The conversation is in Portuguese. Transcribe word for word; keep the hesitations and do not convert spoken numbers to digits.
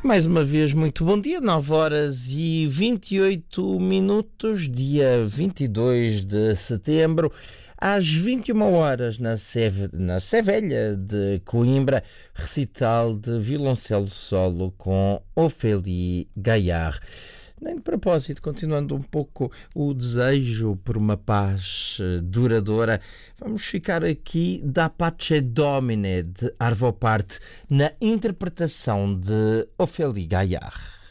Mais uma vez, muito bom dia, nove horas e vinte e oito minutos, dia vinte e dois de setembro, às vinte e uma horas, na Sé, na Sé Velha de Coimbra, recital de violoncelo solo com Ophélie Gaillard. Nem de propósito, continuando um pouco o desejo por uma paz duradoura, vamos ficar aqui da Pace Domine de Arvo Part na interpretação de Ophélie Gaillard.